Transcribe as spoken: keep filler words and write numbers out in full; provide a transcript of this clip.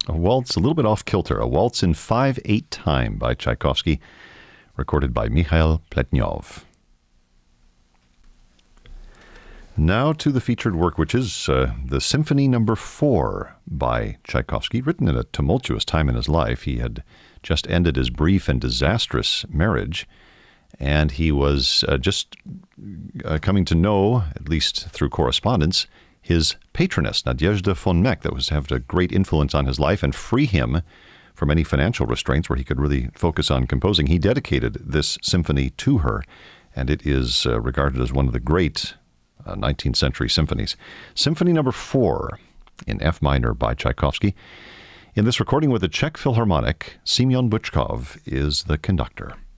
a waltz a little bit off kilter, a waltz in five eight time by Tchaikovsky, recorded by Mikhail Pletnyov. Now to the featured work, which is uh, the Symphony Number Four by Tchaikovsky, written in a tumultuous time in his life. He had just ended his brief and disastrous marriage, and he was uh, just uh, coming to know, at least through correspondence, his patroness, Nadezhda von Meck, that was to have a great influence on his life and free him from any financial restraints where he could really focus on composing. He dedicated this symphony to her, and it is uh, regarded as one of the great uh, nineteenth century symphonies. Symphony Number Four in F minor by Tchaikovsky. In this recording with the Czech Philharmonic, Semyon Bychkov is the conductor.